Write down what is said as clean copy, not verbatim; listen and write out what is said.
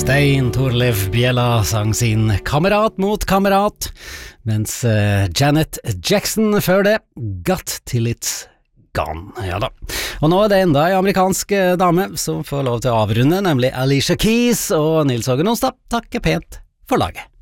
Stein Torleif Bjella sang sin Kamerat mot kamerat, mens Janet Jackson før det Got Till It's Gone. Ja da. Og nå er det enda en amerikansk dame som får lov til å avrunde, nemlig Alicia Keys, og Nils Åge Nonstad takker pent for laget.